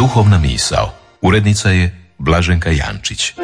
Duhovna misao. Urednica je Blaženka Jančić.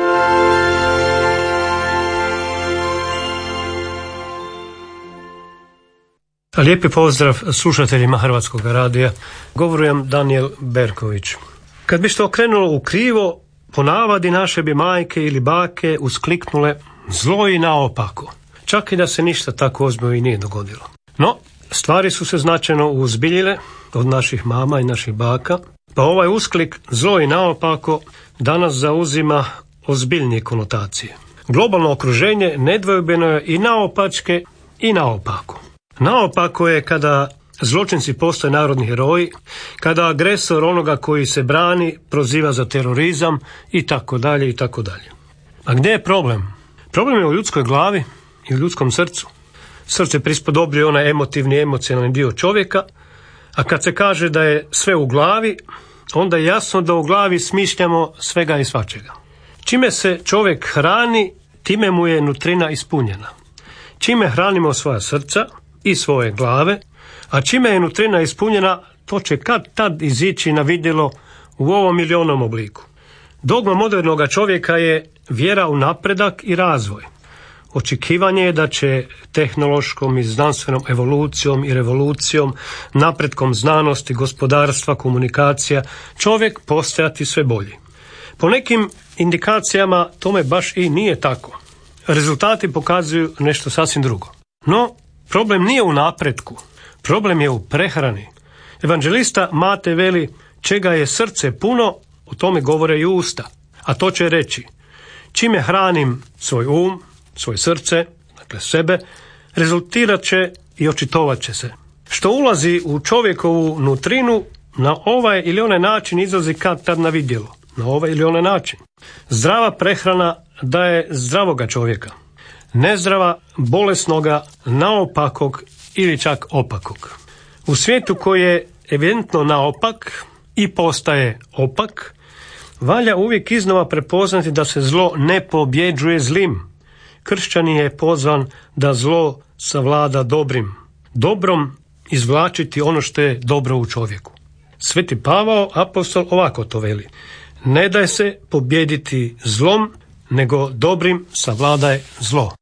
Lijepi pozdrav slušateljima Hrvatskog radija. Govorujem Danijel Berković. Kad bi što okrenulo u krivo, po navadi naše bi majke ili bake uskliknule zlo i naopako. Čak i da se ništa tako ozbiljno i nije dogodilo. No, stvari su se značajno uzbiljile od naših mama i naših baka, pa ovaj usklik zlo i naopako danas zauzima ozbiljnije konotacije. Globalno okruženje nedvojbeno je i naopačke i naopako. Naopako je kada zločinci postaju narodni heroji, kada agresor onoga koji se brani proziva za terorizam i tako dalje i tako dalje. A gdje je problem? Problem je u ljudskoj glavi i u ljudskom srcu. Srce prispodobljuje onaj emotivni, emocionalni dio čovjeka, a kad se kaže da je sve u glavi, onda je jasno da u glavi smišljamo svega i svačega. Čime se čovjek hrani, time mu je nutrina ispunjena. Čime hranimo svoja srca i svoje glave, a čime je nutrina ispunjena, to će kad tad izići na vidjelo u ovom ili onom obliku. Dogma modernoga čovjeka je vjera u napredak i razvoj. Očekivanje je da će tehnološkom i znanstvenom evolucijom i revolucijom, napretkom znanosti, gospodarstva, komunikacija, čovjek postajati sve bolji. Po nekim indikacijama tome baš i nije tako. Rezultati pokazuju nešto sasvim drugo. No, problem nije u napretku, problem je u prehrani. Evanđelista Matej veli, čega je srce puno, o tome govore i usta. A to će reći, čime hranim svoj svoje srce, dakle sebe, rezultirat će i očitovat će se. Što ulazi u čovjekovu nutrinu, na ovaj ili onaj način izlazi kad tad na vidjelo. Na ovaj ili onaj način. Zdrava prehrana daje zdravoga čovjeka. Nezdrava, bolesnoga, naopakog ili čak opakog. U svijetu koji je evidentno naopak i postaje opak, valja uvijek iznova prepoznati da se zlo ne pobjeđuje zlim. Kršćanin je pozvan da zlo savlada dobrim. Dobrom izvlačiti ono što je dobro u čovjeku. Sveti Pavao, apostol, ovako to veli. Ne daj se pobijediti zlom, nego dobrim savladaj zlo.